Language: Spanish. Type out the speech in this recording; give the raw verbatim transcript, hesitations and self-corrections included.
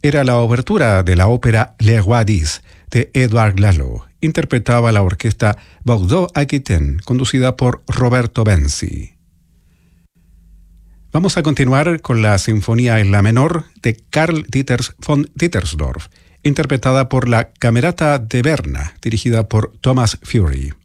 Era la obertura de la ópera Le Roi dix de Edouard Lalo. Interpretaba la orquesta Bordeaux-Aquitaine, conducida por Roberto Benzi. Vamos a continuar con la Sinfonía en la menor de Karl Dieters von Dittersdorf, interpretada por la Camerata de Berna, dirigida por Thomas Fury.